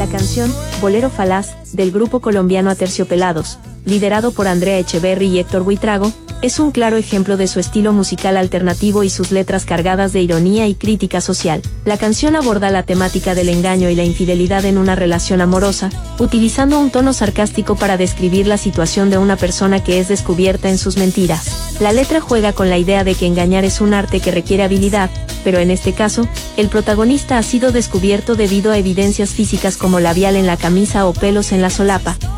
La canción, Bolero Falaz, del grupo colombiano Aterciopelados, liderado por Andrea Echeverry y Héctor Buitrago, es un claro ejemplo de su estilo musical alternativo y sus letras cargadas de ironía y crítica social. La canción aborda la temática del engaño y la infidelidad en una relación amorosa, utilizando un tono sarcástico para describir la situación de una persona que es descubierta en sus mentiras. La letra juega con la idea de que engañar es un arte que requiere habilidad, pero en este caso, el protagonista ha sido descubierto debido a evidencias físicas como labial en la camisa o pelos en la solapa.